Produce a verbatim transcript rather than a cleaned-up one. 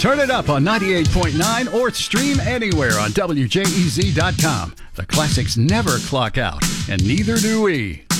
Turn it up on ninety-eight point nine or stream anywhere on W J E Z dot com. The classics never clock out, and neither do we.